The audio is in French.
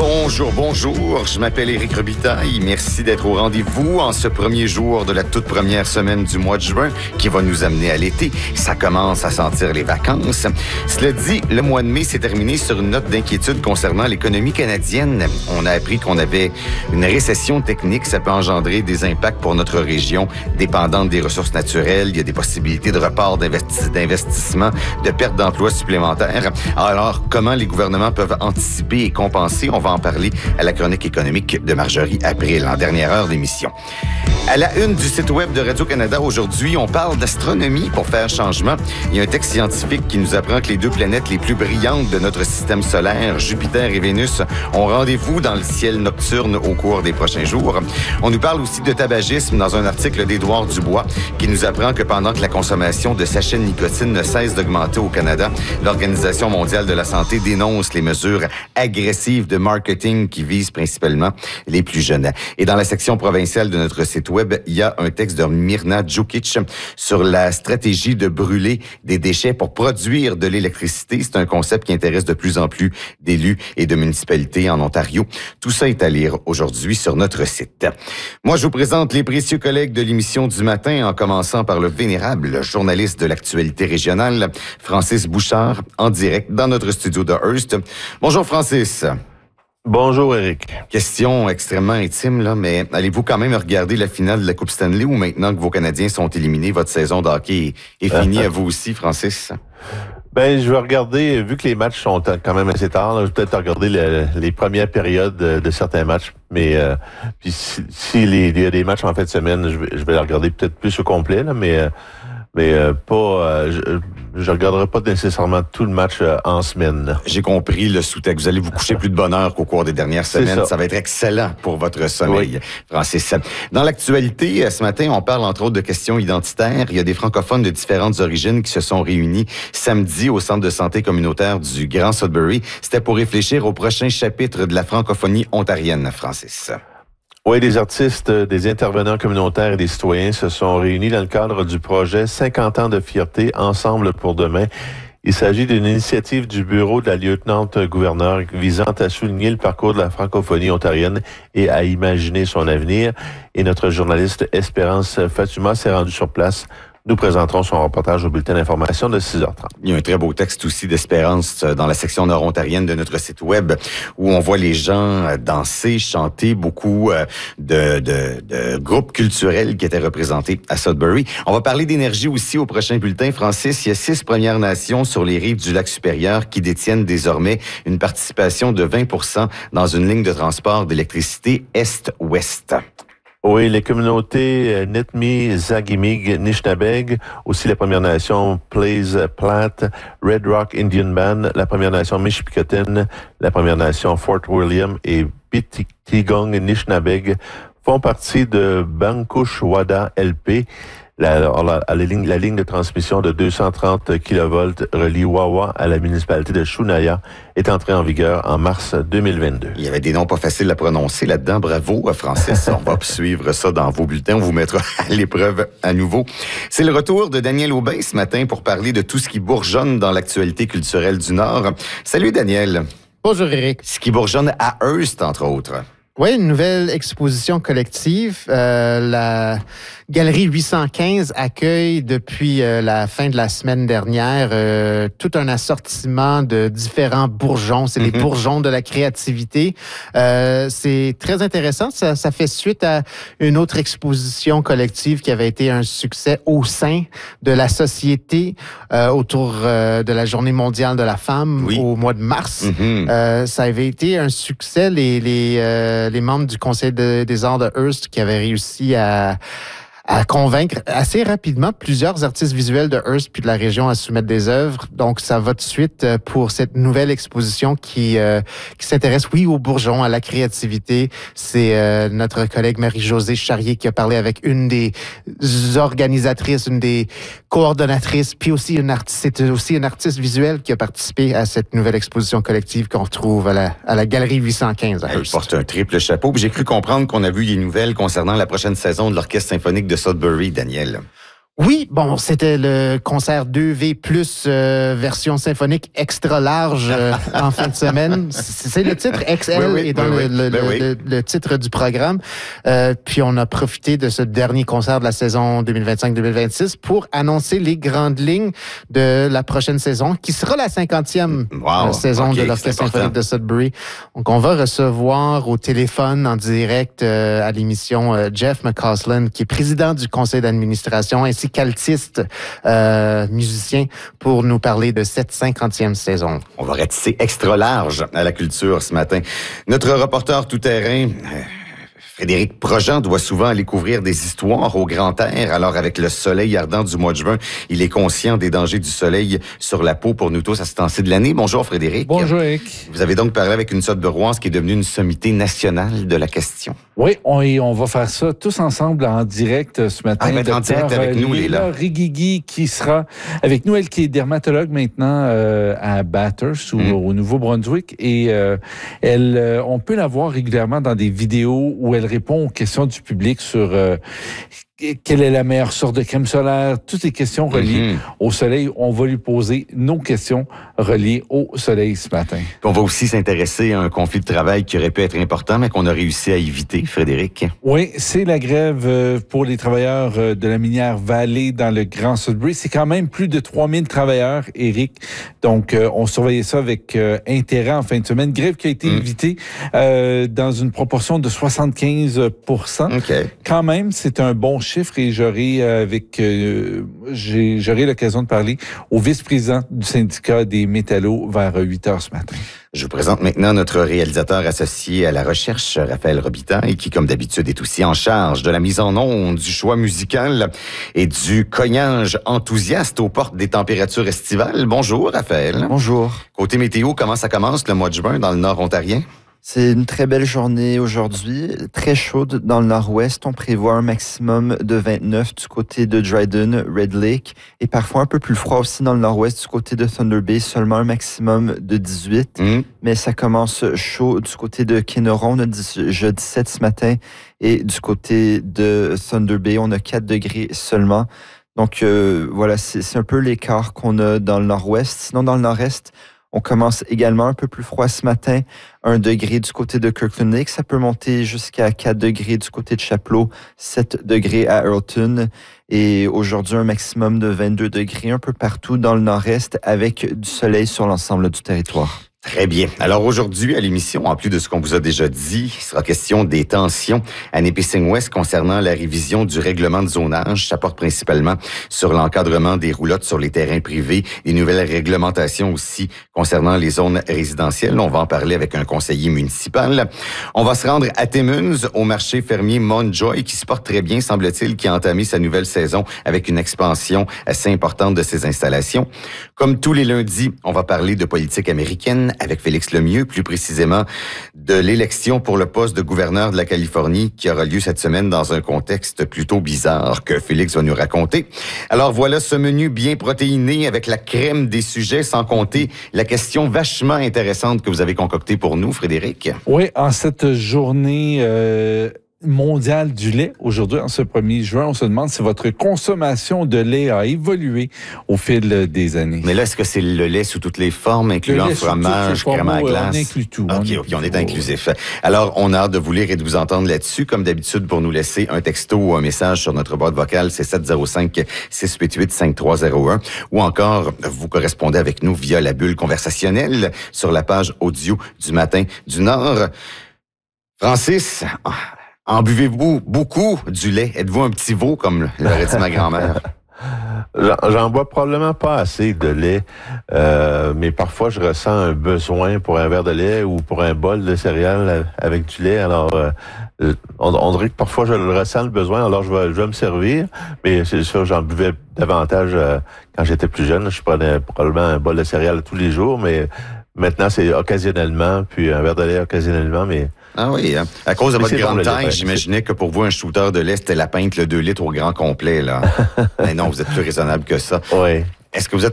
Bonjour. Je m'appelle Éric Robitaille. Merci d'être au rendez-vous en ce premier jour de la toute première semaine du mois de juin qui va nous amener à l'été. Ça commence à sentir les vacances. Cela dit, le mois de mai s'est terminé sur une note d'inquiétude concernant l'économie canadienne. On a appris qu'on avait une récession technique. Ça peut engendrer des impacts pour notre région dépendante des ressources naturelles. Il y a des possibilités de report d'investissement, de perte d'emplois supplémentaires. Alors, comment les gouvernements peuvent anticiper et compenser? On va en parler à la chronique économique de Marjorie April, en dernière heure d'émission. À la une du site web de Radio-Canada aujourd'hui, on parle d'astronomie pour faire changement. Il y a un texte scientifique qui nous apprend que les deux planètes les plus brillantes de notre système solaire, Jupiter et Vénus, ont rendez-vous dans le ciel nocturne au cours des prochains jours. On nous parle aussi de tabagisme dans un article d'Édouard Dubois qui nous apprend que pendant que la consommation de sachets de nicotine ne cesse d'augmenter au Canada, l'Organisation mondiale de la santé dénonce les mesures agressives de marketing qui visent principalement les plus jeunes. Et dans la section provinciale de notre site web, il y a un texte de Mirna Djukic sur la stratégie de brûler des déchets pour produire de l'électricité. C'est un concept qui intéresse de plus en plus d'élus et de municipalités en Ontario. Tout ça est à lire aujourd'hui sur notre site. Moi, je vous présente les précieux collègues de l'émission du matin, en commençant par le vénérable journaliste de l'actualité régionale, Francis Bouchard, en direct dans notre studio de Hearst. Bonjour Francis. Bonjour, Éric. Question extrêmement intime, là, mais allez-vous quand même regarder la finale de la Coupe Stanley ou maintenant que vos Canadiens sont éliminés, votre saison de hockey est finie à vous aussi, Francis? Ben, je vais regarder, vu que les matchs sont quand même assez tard, là, je vais peut-être regarder les premières périodes de certains matchs. Mais puis s'il y a des matchs en fin de semaine, je vais les regarder peut-être plus au complet, là, mais pas. Je regarderai pas nécessairement tout le match en semaine. Là. J'ai compris le sous-texte. Vous allez vous coucher plus de bonne heure qu'au cours des dernières semaines. Ça va être excellent pour votre sommeil, oui. Francis. Dans l'actualité, ce matin, on parle entre autres de questions identitaires. Il y a des francophones de différentes origines qui se sont réunis samedi au centre de santé communautaire du Grand Sudbury. C'était pour réfléchir au prochain chapitre de la francophonie ontarienne, Francis. Oui, des artistes, des intervenants communautaires et des citoyens se sont réunis dans le cadre du projet 50 ans de fierté ensemble pour demain. Il s'agit d'une initiative du bureau de la lieutenant-gouverneure visant à souligner le parcours de la francophonie ontarienne et à imaginer son avenir. Et notre journaliste Espérance Fatuma s'est rendue sur place. Nous présenterons son reportage au bulletin d'information de 6h30. Il y a un très beau texte aussi d'Espérance dans la section nord-ontarienne de notre site web où on voit les gens danser, chanter, beaucoup de groupes culturels qui étaient représentés à Sudbury. On va parler d'énergie aussi au prochain bulletin. Francis, il y a 6 Premières Nations sur les rives du lac supérieur qui détiennent désormais une participation de 20% dans une ligne de transport d'électricité est-ouest. Oui, les communautés Nitmi, Zagimig, Nishnabeg, aussi la Première Nation Plains Platte, Red Rock Indian Band, la Première Nation Mishpikotine, la Première Nation Fort William et Bitigong Nishnabeg font partie de Bankushwada LP. La ligne de transmission de 230 kV relie Wawa à la municipalité de Shunaya est entrée en vigueur en mars 2022. Il y avait des noms pas faciles à prononcer là-dedans. Bravo, Francis. On va suivre ça dans vos bulletins. On vous mettra à l'épreuve à nouveau. C'est le retour de Daniel Aubin ce matin pour parler de tout ce qui bourgeonne dans l'actualité culturelle du Nord. Salut, Daniel. Bonjour, Éric. Ce qui bourgeonne à Hearst, entre autres. Oui, une nouvelle exposition collective. La Galerie 815 accueille depuis la fin de la semaine dernière tout un assortiment de différents bourgeons. C'est les bourgeons de la créativité. C'est très intéressant. Ça fait suite à une autre exposition collective qui avait été un succès au sein de la société autour de la Journée mondiale de la femme au mois de mars. Ça avait été un succès. Les membres du Conseil des arts de Hearst qui avaient réussi à convaincre assez rapidement plusieurs artistes visuels de Hearst puis de la région à soumettre des œuvres. Donc, ça va de suite pour cette nouvelle exposition qui s'intéresse, aux bourgeons, à la créativité. C'est notre collègue Marie-Josée Charrier qui a parlé avec une des organisatrices, une des coordonnatrices, puis aussi c'est aussi une artiste visuelle qui a participé à cette nouvelle exposition collective qu'on retrouve à la Galerie 815 à Hearst. Elle porte un triple chapeau. J'ai cru comprendre qu'on a vu des nouvelles concernant la prochaine saison de l'Orchestre symphonique de Sudbury, Daniel. Oui, bon, c'était le concert 2V+, version symphonique extra large en fin de semaine. C'est le titre XL et dans le titre du programme. Puis on a profité de ce dernier concert de la saison 2025-2026 pour annoncer les grandes lignes de la prochaine saison, qui sera la 50e saison de l'Orchestre symphonique de Sudbury. Donc on va recevoir au téléphone en direct à l'émission Jeff McCausland, qui est président du conseil d'administration, ainsi qu'altiste musicien, pour nous parler de cette 50e saison. On va ratisser extra large à la culture ce matin. Notre reporter tout-terrain, Frédéric Projean, doit souvent aller couvrir des histoires au grand air. Alors, avec le soleil ardent du mois de juin, il est conscient des dangers du soleil sur la peau pour nous tous à ce temps-ci de l'année. Bonjour, Frédéric. Bonjour, Eric. Vous avez donc parlé avec une sorte de Rouen, qui est devenue une sommité nationale de la question. Oui, on va faire ça tous ensemble en direct ce matin. Elle va être en direct avec nous, Léla Rigigi, qui sera avec nous, elle qui est dermatologue maintenant à Bathurst au Nouveau-Brunswick. Et on peut la voir régulièrement dans des vidéos où elle répond aux questions du public sur quelle est la meilleure sorte de crème solaire, toutes les questions reliées au soleil. On va lui poser nos questions reliées au soleil ce matin. On va aussi s'intéresser à un conflit de travail qui aurait pu être important, mais qu'on a réussi à éviter, Frédéric. Oui, c'est la grève pour les travailleurs de la minière Vallée dans le Grand Sudbury. C'est quand même plus de 3000 travailleurs, Éric. Donc, on surveillait ça avec intérêt en fin de semaine. Grève qui a été évitée dans une proportion de 75%. Okay. Quand même, c'est un bon chiffre et j'aurai l'occasion de parler au vice-président du syndicat des métallos vers 8h ce matin. Je vous présente maintenant notre réalisateur associé à la recherche, Raphaël Robitaille, qui, comme d'habitude, est aussi en charge de la mise en onde, du choix musical et du cognage enthousiaste aux portes des températures estivales. Bonjour, Raphaël. Bonjour. Côté météo, comment ça commence le mois de juin dans le nord ontarien? C'est une très belle journée aujourd'hui, très chaude dans le nord-ouest. On prévoit un maximum de 29 du côté de Dryden, Red Lake, et parfois un peu plus froid aussi dans le nord-ouest du côté de Thunder Bay, seulement un maximum de 18. Mais ça commence chaud du côté de Kenora, on a déjà 17 ce matin, et du côté de Thunder Bay, on a 4 degrés seulement. Donc voilà, c'est un peu l'écart qu'on a dans le nord-ouest. Sinon, dans le nord-est, on commence également un peu plus froid ce matin, 1 degré du côté de Kirkland Lake. Ça peut monter jusqu'à 4 degrés du côté de Chapleau, 7 degrés à Earlton. Et aujourd'hui, un maximum de 22 degrés un peu partout dans le nord-est avec du soleil sur l'ensemble du territoire. Très bien. Alors aujourd'hui, à l'émission, en plus de ce qu'on vous a déjà dit, il sera question des tensions à Nipissing-West concernant la révision du règlement de zonage. Ça porte principalement sur l'encadrement des roulottes sur les terrains privés, les nouvelles réglementations aussi concernant les zones résidentielles. On va en parler avec un conseiller municipal. On va se rendre à Timmins, au marché fermier Montjoy, qui se porte très bien, semble-t-il, qui a entamé sa nouvelle saison avec une expansion assez importante de ses installations. Comme tous les lundis, on va parler de politique américaine avec Félix Lemieux, plus précisément de l'élection pour le poste de gouverneur de la Californie qui aura lieu cette semaine dans un contexte plutôt bizarre que Félix va nous raconter. Alors voilà ce menu bien protéiné avec la crème des sujets, sans compter la question vachement intéressante que vous avez concoctée pour nous, Frédéric. Oui, en cette journée mondiale du lait, aujourd'hui, en ce 1er juin, on se demande si votre consommation de lait a évolué au fil des années. Mais là, est-ce que c'est le lait sous toutes les formes, incluant fromage, crème à glace? On inclut tout. OK, on est inclusif. Alors, on a hâte de vous lire et de vous entendre là-dessus. Comme d'habitude, pour nous laisser un texto ou un message sur notre boîte vocale, c'est 705-688-5301. Ou encore, vous correspondez avec nous via la bulle conversationnelle sur la page audio du Matin du Nord. Francis, en buvez-vous beaucoup du lait? Êtes-vous un petit veau, comme l'aurait dit ma grand-mère? J'en bois probablement pas assez de lait, mais parfois je ressens un besoin pour un verre de lait ou pour un bol de céréales avec du lait. Alors, on dirait que parfois je le ressens le besoin, alors je vais me servir, mais c'est sûr, j'en buvais davantage quand j'étais plus jeune. Je prenais probablement un bol de céréales tous les jours, mais maintenant c'est occasionnellement, puis un verre de lait occasionnellement, mais... Ah oui, hein? À cause de votre grande taille, j'imaginais que pour vous, un shooter de lait, c'était la pinte, le 2 litres au grand complet, là. Mais non, vous êtes plus raisonnable que ça. Oui. Est-ce que vous êtes